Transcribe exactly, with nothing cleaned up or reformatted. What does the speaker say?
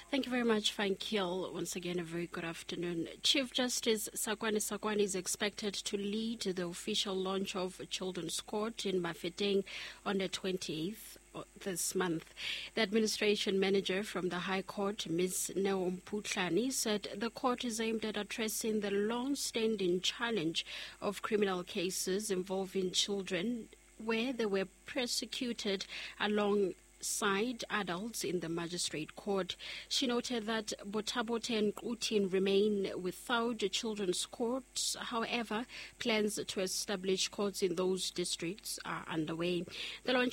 Thank you very much, Fankiel. Once again, a very good afternoon. Chief Justice Sakwani Sakwani is expected to lead the official launch of Children's Court in Mafeteng on the twenty-eighth this month. The administration manager from the High Court, Miz Neo Mputlani, said the court is aimed at addressing the long-standing challenge of criminal cases involving children where they were prosecuted along side adults in the magistrate court. She noted that Botabote and Utin remain without children's courts. However, plans to establish courts in those districts are underway. The launch